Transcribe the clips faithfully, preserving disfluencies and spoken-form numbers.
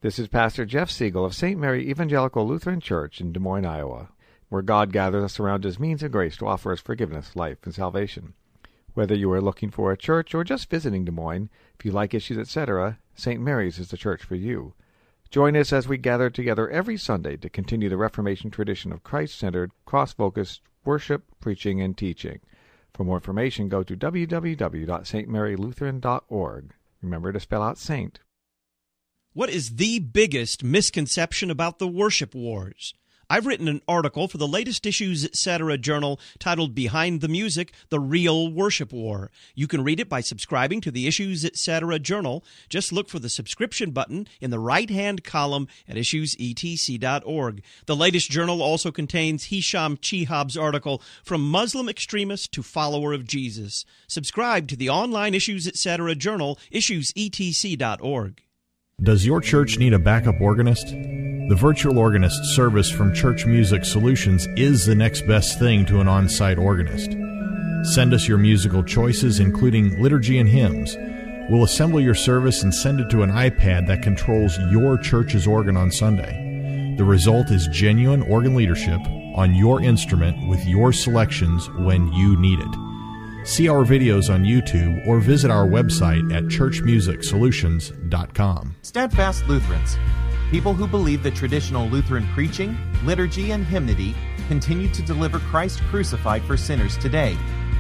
This is Pastor Jeff Siegel of Saint Mary Evangelical Lutheran Church in Des Moines, Iowa, where God gathers us around His means of grace to offer us forgiveness, life, and salvation. Whether you are looking for a church or just visiting Des Moines, if you like issues, et cetera, Saint Mary's is the church for you. Join us as we gather together every Sunday to continue the Reformation tradition of Christ-centered, cross-focused worship, preaching, and teaching. For more information, go to w w w dot st mary lutheran dot org. Remember to spell out saint. What is the biggest misconception about the worship wars? I've written an article for the latest Issues Etc. journal titled Behind the Music, The Real Worship War. You can read it by subscribing to the Issues Etc. journal. Just look for the subscription button in the right-hand column at issues e t c dot org. The latest journal also contains Hisham Chihab's article, From Muslim Extremist to Follower of Jesus. Subscribe to the online Issues Etc. journal, issues e t c dot org. Does your church need a backup organist? The virtual organist service from Church Music Solutions is the next best thing to an on-site organist. Send us your musical choices, including liturgy and hymns. We'll assemble your service and send it to an iPad that controls your church's organ on Sunday. The result is genuine organ leadership on your instrument with your selections when you need it. See our videos on YouTube or visit our website at church music solutions dot com. Steadfast Lutherans, people who believe that traditional Lutheran preaching, liturgy, and hymnody continue to deliver Christ crucified for sinners today.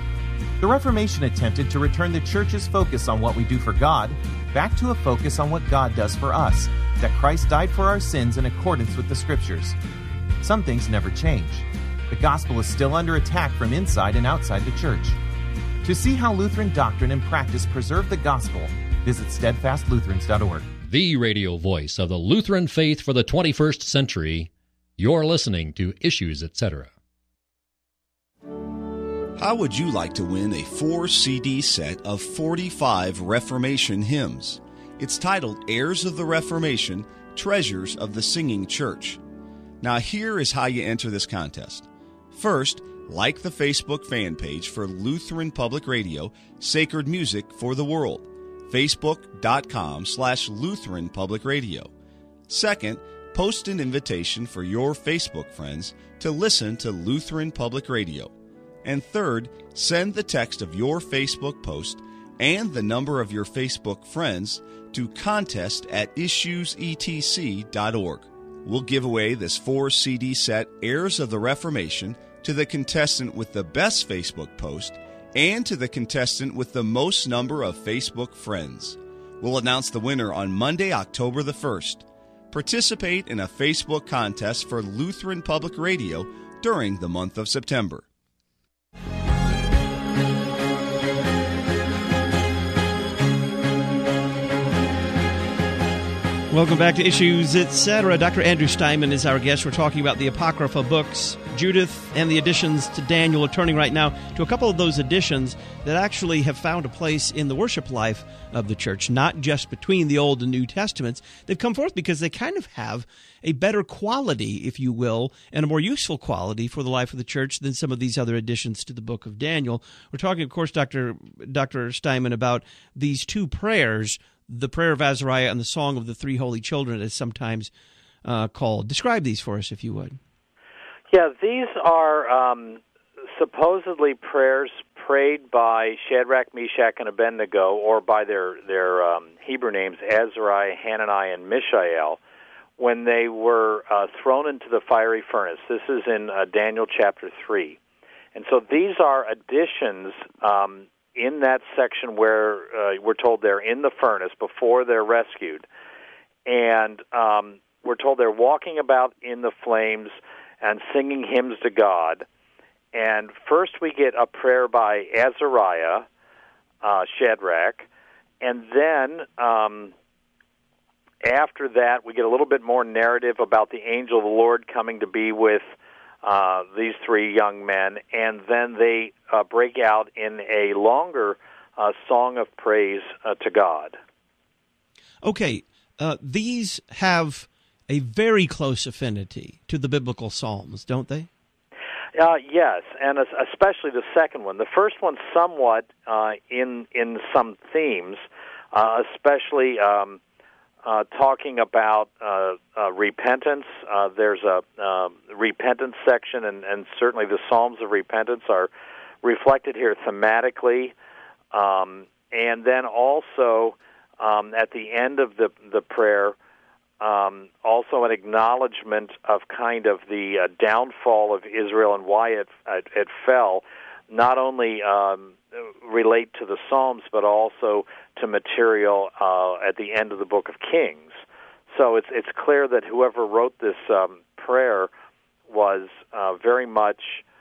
The Reformation attempted to return the Church's focus on what we do for God back to a focus on what God does for us, that Christ died for our sins in accordance with the Scriptures. Some things never change. The gospel is still under attack from inside and outside the Church. To see how Lutheran doctrine and practice preserve the gospel, visit steadfast lutherans dot org. The radio voice of the Lutheran faith for the twenty-first century. You're listening to Issues, et cetera. How would you like to win a four C D set of forty-five Reformation hymns? It's titled Heirs of the Reformation, Treasures of the Singing Church. Now here is how you enter this contest. First, like the Facebook fan page for Lutheran Public Radio, Sacred Music for the World, facebook.com slash Lutheran Public Radio. Second, post an invitation for your Facebook friends to listen to Lutheran Public Radio. And third, send the text of your Facebook post and the number of your Facebook friends to contest at issues e t c dot org. We'll give away this four C D set, Heirs of the Reformation, to the contestant with the best Facebook post and to the contestant with the most number of Facebook friends. We'll announce the winner on Monday, October the first. Participate in a Facebook contest for Lutheran Public Radio during the month of September. Welcome back to Issues, et cetera. Doctor Andrew Steinman is our guest. We're talking about the Apocrypha books, Judith, and the additions to Daniel. We're turning right now to a couple of those additions that actually have found a place in the worship life of the church, not just between the Old and New Testaments. They've come forth because they kind of have a better quality, if you will, and a more useful quality for the life of the church than some of these other additions to the book of Daniel. We're talking, of course, Doctor Doctor Steinman, about these two prayers, the prayer of Azariah and the Song of the Three Holy Children, as sometimes uh, called. Describe these for us, if you would. Yeah, these are um, supposedly prayers prayed by Shadrach, Meshach, and Abednego, or by their, their um, Hebrew names, Azariah, Hananiah, and Mishael, when they were uh, thrown into the fiery furnace. This is in uh, Daniel chapter three. And so these are additions um in that section where uh, we're told they're in the furnace before they're rescued. And um, we're told they're walking about in the flames and singing hymns to God. And first we get a prayer by Azariah, uh, Shadrach, and then um, after that we get a little bit more narrative about the angel of the Lord coming to be with Uh, these three young men, and then they uh, break out in a longer uh, song of praise uh, to God. Okay, uh, these have a very close affinity to the biblical Psalms, don't they? Uh, yes, and especially the second one. The first one somewhat uh, in in some themes, uh, especially um, uh, talking about uh, uh, repentance. Uh, there's a uh, repentance section, and, and certainly the Psalms of repentance are reflected here thematically. Um, and then also um, at the end of the, the prayer, um, also an acknowledgement of kind of the uh, downfall of Israel and why it, it, it fell, not only um, relate to the Psalms, but also to material uh, at the end of the Book of Kings. So it's it's clear that whoever wrote this um, prayer was uh, very much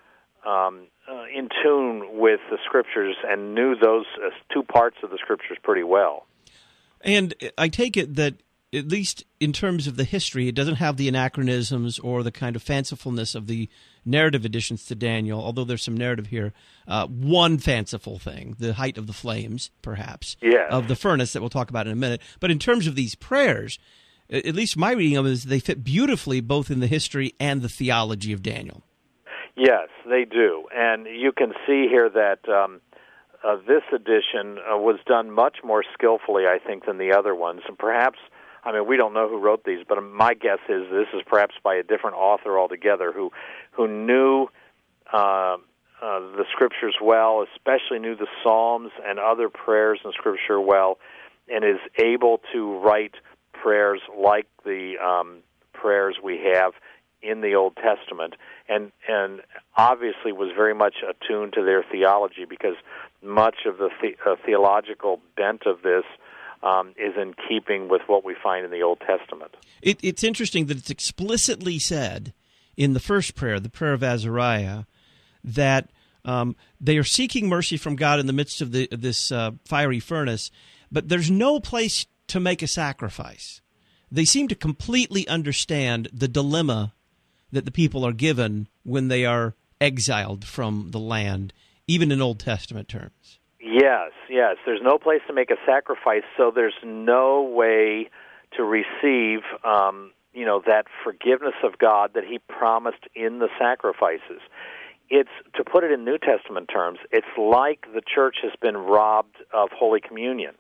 um, uh, in tune with the Scriptures and knew those uh, two parts of the Scriptures pretty well. And I take it that, at least in terms of the history, it doesn't have the anachronisms or the kind of fancifulness of the narrative additions to Daniel, although there's some narrative here. Uh, one fanciful thing, the height of the flames, perhaps, yes. of the furnace that we'll talk about in a minute. But in terms of these prayers, at least my reading of it is they fit beautifully both in the history and the theology of Daniel. Yes, they do. And you can see here that um, uh, this edition uh, was done much more skillfully, I think, than the other ones. And perhaps, I mean, we don't know who wrote these, but my guess is this is perhaps by a different author altogether who who knew uh, uh, the Scriptures well, especially knew the Psalms and other prayers in Scripture well, and is able to write prayers like the um, prayers we have in the Old Testament, and and obviously was very much attuned to their theology, because much of the, the uh, theological bent of this Um, is in keeping with what we find in the Old Testament. It, it's interesting that it's explicitly said in the first prayer, the prayer of Azariah, that um, they are seeking mercy from God in the midst of the, this uh, fiery furnace, but there's no place to make a sacrifice. They seem to completely understand the dilemma that the people are given when they are exiled from the land, even in Old Testament terms. Yes, yes. There's no place to make a sacrifice, so there's no way to receive, um, you know, that forgiveness of God that He promised in the sacrifices. It's, to put it in New Testament terms, it's like the church has been robbed of Holy Communion,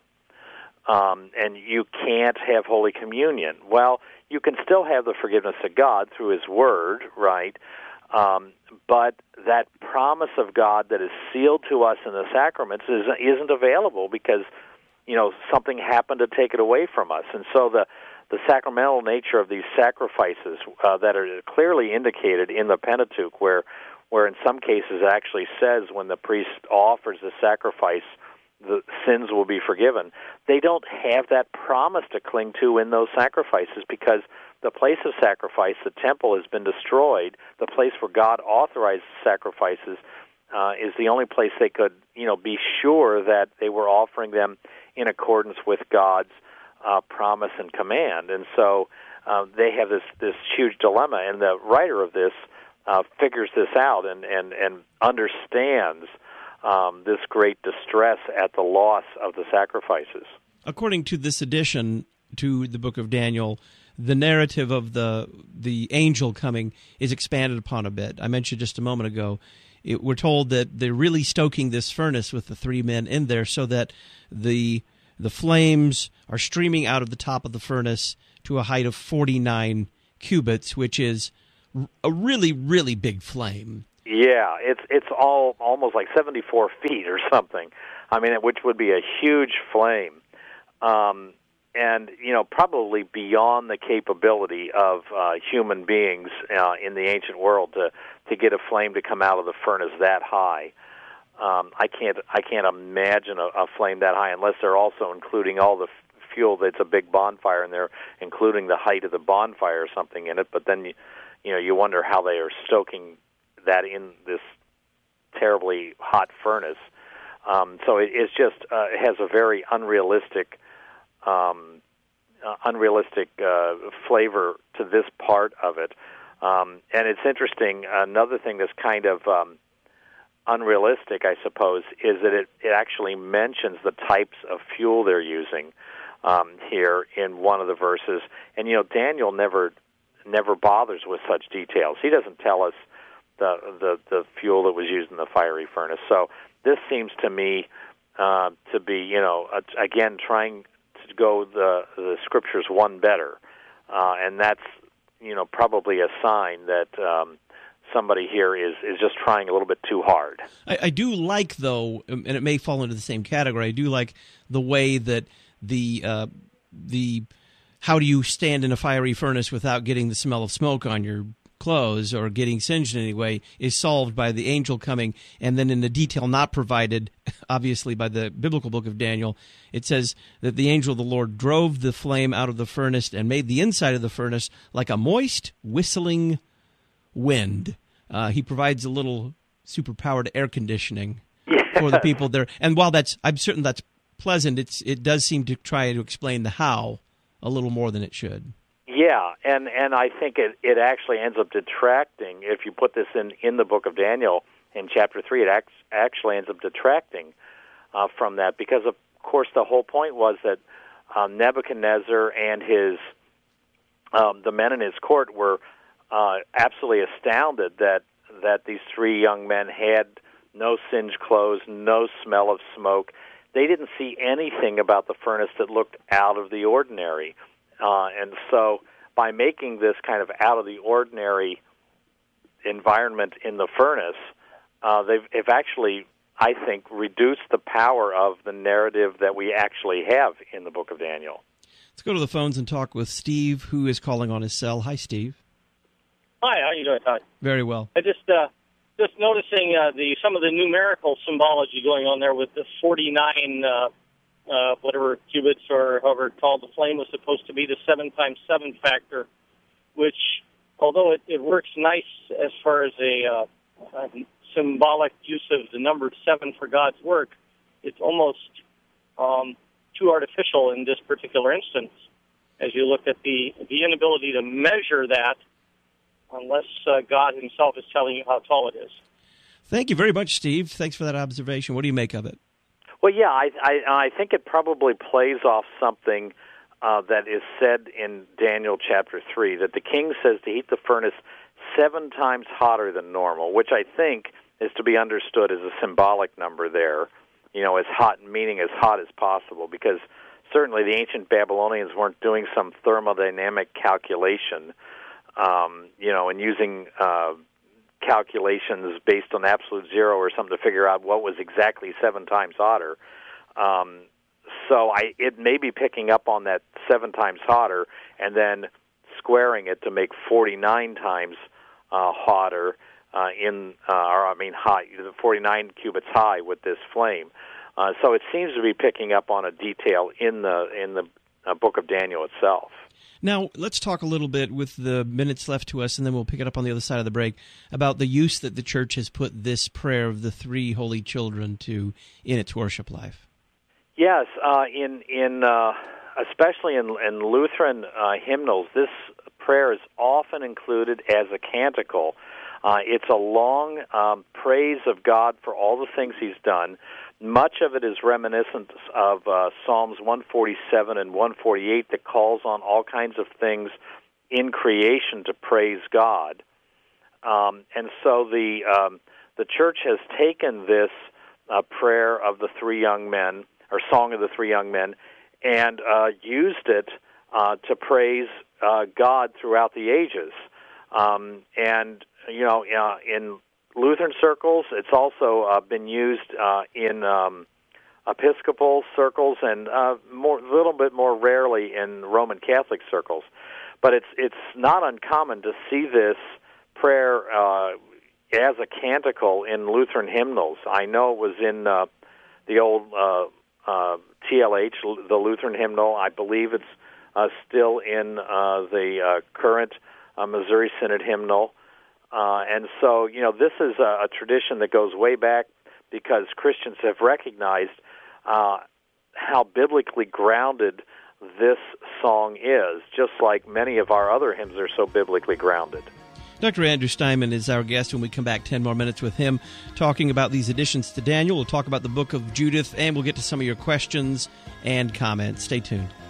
um, and you can't have Holy Communion. Well, you can still have the forgiveness of God through His Word, right? Um, but that promise of God that is sealed to us in the sacraments is, isn't available because, you know, something happened to take it away from us. And so the, the sacramental nature of these sacrifices uh, that are clearly indicated in the Pentateuch, where, where in some cases it actually says when the priest offers the sacrifice, the sins will be forgiven, they don't have that promise to cling to in those sacrifices, because the place of sacrifice, the temple, has been destroyed. The place where God authorized sacrifices uh, is the only place they could, you know, be sure that they were offering them in accordance with God's uh, promise and command. And so uh, they have this, this huge dilemma, and the writer of this uh, figures this out and, and, and understands um, this great distress at the loss of the sacrifices. According to this addition to the book of Daniel, the narrative of the the angel coming is expanded upon a bit. I mentioned just a moment ago, it, we're told that they're really stoking this furnace with the three men in there so that the the flames are streaming out of the top of the furnace to a height of forty-nine cubits, which is a really, really big flame. Yeah, it's it's all almost like seventy-four feet or something. I mean, which would be a huge flame. Um And, you know, probably beyond the capability of uh, human beings uh, in the ancient world to, to get a flame to come out of the furnace that high. Um, I can't I can't imagine a, a flame that high unless they're also including all the f- fuel. That's a big bonfire, and they're including the height of the bonfire or something in it. But then, you, you know, you wonder how they are stoking that in this terribly hot furnace. Um, so it, it's just uh, it has a very unrealistic. Um, uh, unrealistic uh, flavor to this part of it. Um, and it's interesting, another thing that's kind of um, unrealistic, I suppose, is that it, it actually mentions the types of fuel they're using um, here in one of the verses. And, you know, Daniel never never bothers with such details. He doesn't tell us the, the, the fuel that was used in the fiery furnace. So this seems to me uh, to be, you know, again, trying to go the the scriptures one better, uh, and that's you know probably a sign that um, somebody here is is just trying a little bit too hard. I, I do like, though, and it may fall into the same category. I do like the way that the uh, the how do you stand in a fiery furnace without getting the smell of smoke on your clothes or getting singed in any way is solved by the angel coming, and then in the detail not provided, obviously, by the biblical book of Daniel, it says that the angel of the Lord drove the flame out of the furnace and made the inside of the furnace like a moist, whistling wind. Uh, he provides a little superpowered air conditioning yeah. for the people there. And while that's, I'm certain that's pleasant, it's it does seem to try to explain the how a little more than it should. Yeah, and, and I think it, it actually ends up detracting. If you put this in, in the book of Daniel in chapter three, it act, actually ends up detracting uh, from that because, of course, the whole point was that um, Nebuchadnezzar and his um, the men in his court were uh, absolutely astounded that that these three young men had no singed clothes, no smell of smoke. They didn't see anything about the furnace that looked out of the ordinary. Uh, and so by making this kind of out-of-the-ordinary environment in the furnace, uh, they've, they've actually, I think, reduced the power of the narrative that we actually have in the book of Daniel. Let's go to the phones and talk with Steve, who is calling on his cell. Hi, Steve. Hi, how you doing, Todd? Very well. I just uh, just noticing uh, the some of the numerical symbology going on there with the forty-nine uh Uh, whatever cubits or however called the flame was supposed to be the seven times seven factor, which, although it, it works nice as far as a, uh, a symbolic use of the number seven for God's work, it's almost um, too artificial in this particular instance. As you look at the the inability to measure that, unless uh, God Himself is telling you how tall it is. Thank you very much, Steve. Thanks for that observation. What do you make of it? Well, yeah, I, I, I think it probably plays off something uh, that is said in Daniel chapter three, that the king says to heat the furnace seven times hotter than normal, which I think is to be understood as a symbolic number there, you know, as hot, meaning as hot as possible, because certainly the ancient Babylonians weren't doing some thermodynamic calculation, um, you know, and using Uh, calculations based on absolute zero or something to figure out what was exactly seven times hotter. Um, so I, it may be picking up on that seven times hotter and then squaring it to make forty-nine times uh, hotter uh, in, uh, or I mean, high, forty-nine cubits high with this flame. Uh, so it seems to be picking up on a detail in the in the uh, book of Daniel itself. Now, let's talk a little bit with the minutes left to us, and then we'll pick it up on the other side of the break, about the use that the church has put this prayer of the three holy children to in its worship life. Yes, uh, in in uh, especially in, in Lutheran uh, hymnals, this prayer is often included as a canticle. Uh, it's a long um, praise of God for all the things He's done. Much of it is reminiscent of uh, Psalms one forty-seven and one forty-eight that calls on all kinds of things in creation to praise God. Um, and so the um, the church has taken this uh, prayer of the three young men, or Song of the Three Young Men, and uh, used it uh, to praise uh, God throughout the ages. Um, and, you know, uh, in Lutheran circles, it's also uh, been used uh, in um, Episcopal circles and a uh, little bit more rarely in Roman Catholic circles. But it's it's not uncommon to see this prayer uh, as a canticle in Lutheran hymnals. I know it was in uh, the old uh, uh, T L H, the Lutheran hymnal. I believe it's uh, still in uh, the uh, current uh, Missouri Synod hymnal. Uh, and so, you know, this is a, a tradition that goes way back because Christians have recognized uh, how biblically grounded this song is, just like many of our other hymns are so biblically grounded. Doctor Andrew Steinman is our guest. When we come back, ten more minutes with him, talking about these additions to Daniel. We'll talk about the book of Judith, and we'll get to some of your questions and comments. Stay tuned.